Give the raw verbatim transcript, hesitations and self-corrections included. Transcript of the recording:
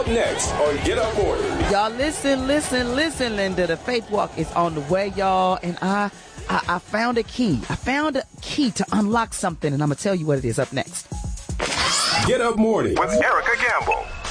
Up next on Get Up Morning. Y'all listen, listen, listen, Linda. The Faith Walk is on the way, y'all. And I, I, I found a key. I found a key to unlock something, and I'm going to tell you what it is up next. Get Up Morning with Erica Gamble.